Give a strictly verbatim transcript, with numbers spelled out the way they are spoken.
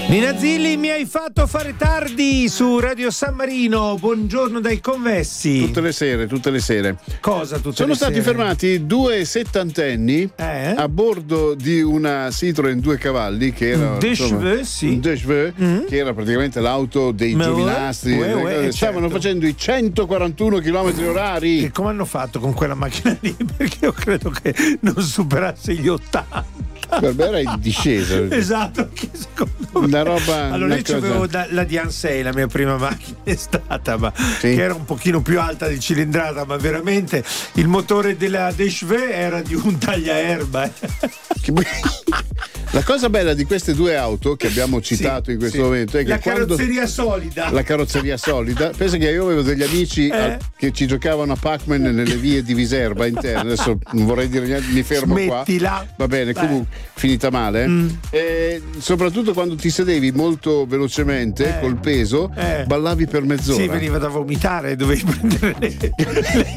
Nina Zilli, mi hai fatto fare tardi su Radio San Marino. Buongiorno dai convessi. Tutte le sere, tutte le sere. Cosa tutte Sono le stati sere? fermati due settantenni Eh? a bordo di una Citroen due cavalli che era Un deux insomma, cheveux, sì. un deux cheveux, Mm. che era praticamente l'auto dei Ma giovinastri. uè, uè, uè, Stavano certo. facendo i centoquarantuno chilometri orari. E come hanno fatto con quella macchina lì? Perché io credo che non superasse gli ottanta. Per me era in discesa. Esatto, che secondo me Una roba. allora una io cosa- avevo da- la D sei, la mia prima macchina è stata, ma Sì. che era un pochino più alta di cilindrata, ma veramente il motore della D S V era di un tagliaerba. Che poi- La cosa bella di queste due auto che abbiamo citato Sì, in questo sì. momento è che la quando carrozzeria solida. la carrozzeria solida, pensa che io avevo degli amici Eh? a- che ci giocavano a Pac-Man nelle vie di Viserba interne. Adesso non vorrei dire niente, mi fermo Smettila. qua. Va bene, Dai. comunque finita male. Mm. E soprattutto quando ti sedevi molto velocemente Eh. col peso, Eh. ballavi per mezz'ora. Sì, veniva da vomitare, dovevi prendere le,